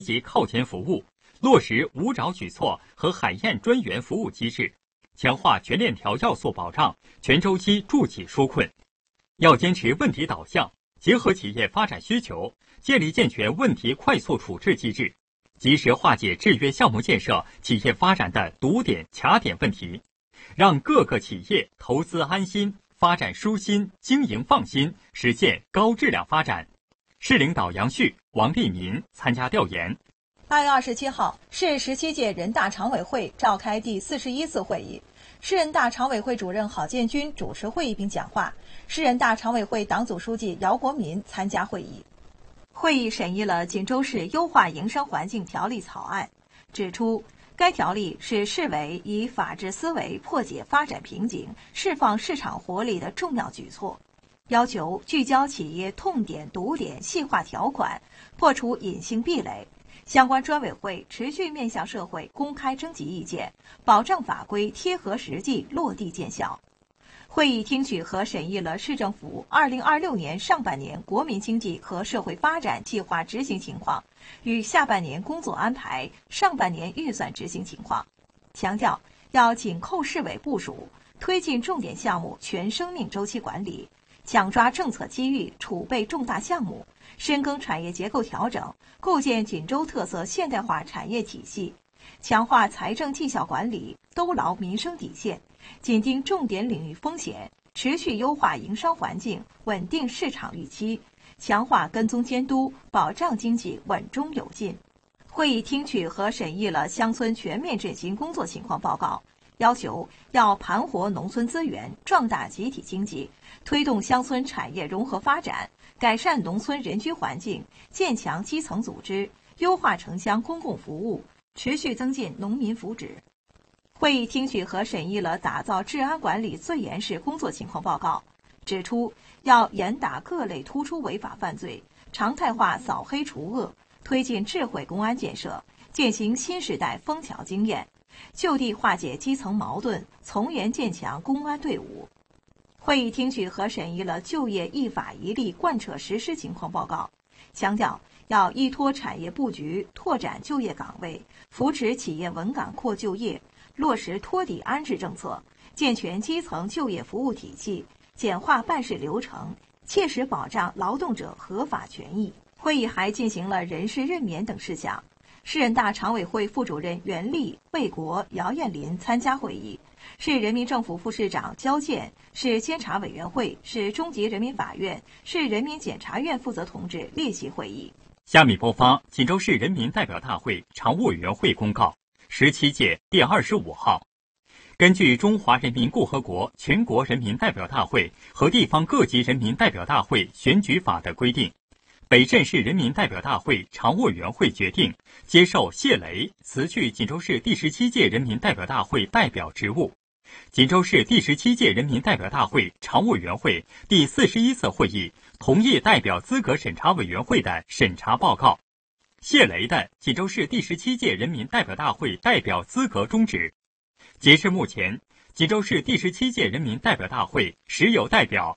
及靠前服务，落实无找举措和海燕专员服务机制，强化全链条要素保障，全周期助企纾困。要坚持问题导向，结合企业发展需求，建立健全问题快速处置机制，及时化解制约项目建设、企业发展的堵点、卡点问题，让各个企业投资安心、发展舒心、经营放心，实现高质量发展。市领导杨旭、王立民参加调研。 8月27号，市17届人大常委会召开第41次会议，市人大常委会主任郝建军主持会议并讲话，市人大常委会党组书记姚国民参加会议。会议审议了锦州市优化营商环境条例草案，指出该条例是市委以法治思维破解发展瓶颈、释放市场活力的重要举措，要求聚焦企业痛点、堵点，细化条款，破除隐性壁垒。相关专委会持续面向社会公开征集意见，保障法规贴合实际落地见效。会议听取和审议了市政府2026年上半年国民经济和社会发展计划执行情况与下半年工作安排、上半年预算执行情况，强调要紧扣市委部署，推进重点项目全生命周期管理，抢抓政策机遇，储备重大项目，深耕产业结构调整，构建锦州特色现代化产业体系，强化财政绩效管理，兜牢民生底线，紧盯重点领域风险，持续优化营商环境，稳定市场预期，强化跟踪监督，保障经济稳中有进。会议听取和审议了乡村全面振兴工作情况报告，要求要盘活农村资源，壮大集体经济，推动乡村产业融合发展，改善农村人居环境，建强基层组织，优化城乡公共服务，持续增进农民福祉。会议听取和审议了打造治安管理最严实工作情况报告，指出要严打各类突出违法犯罪，常态化扫黑除恶，推进智慧公安建设，践行新时代枫桥经验，就地化解基层矛盾，从严建强公安队伍。会议听取和审议了就业一法一例贯彻实施情况报告，强调要依托产业布局，拓展就业岗位，扶持企业稳岗扩就业，落实托底安置政策，健全基层就业服务体系，简化办事流程，切实保障劳动者合法权益。会议还进行了人事任免等事项。市人大常委会副主任袁立、魏国、姚艳林参加会议，市人民政府副市长焦健、市监察委员会、市中级人民法院、市人民检察院负责同志列席会议。 下面播放锦州市人民代表大会常务委员会公告，17届第25号。根据《中华人民共和国全国人民代表大会和地方各级人民代表大会选举法》的规定，北镇市人民代表大会常务委员会决定接受谢雷辞去锦州市第17届人民代表大会代表职务。锦州市第17届人民代表大会常务委员会第41次会议同意代表资格审查委员会的审查报告，谢雷的锦州市第17届人民代表大会代表资格终止。截至目前，锦州市第17届人民代表大会实有代表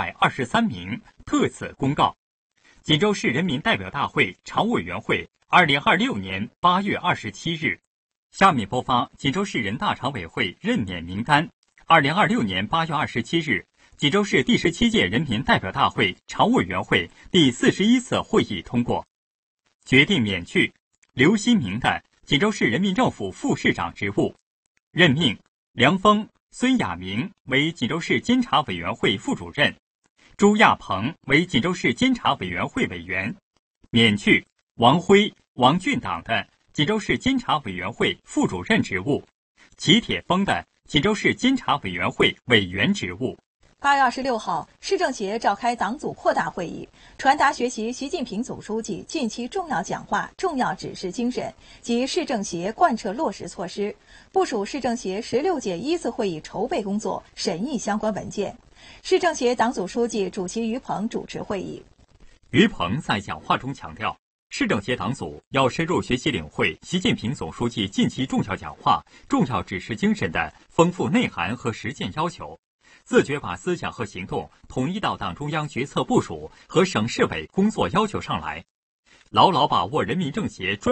323名，特此公告。锦州市人民代表大会常务委员会2026年8月27日。下面播放锦州市人大常委会任免名单。2026年8月27日，锦州市第17届人民代表大会常务委员会第41次会议通过，决定免去刘新明的锦州市人民政府副市长职务，任命梁峰、孙亚明为锦州市监察委员会副主任，朱亚鹏为锦州市监察委员会委员，免去王辉、王俊党的锦州市监察委员会副主任职务，齐铁峰的锦州市监察委员会委员职务。 8月26号，市政协召开党组扩大会议，传达学习习近平总书记近期重要讲话、重要指示精神及市政协贯彻落实措施，部署市政协16届1次会议筹备工作，审议相关文件。市政协党组书记主席于鹏主持会议。 于鹏在讲话中强调，市政协党组要深入学习领会习近平总书记近期重要讲话、重要指示精神的丰富内涵和实践要求，自觉把思想和行动统一到党中央决策部署和省市委工作要求上来，牢牢把握人民政协专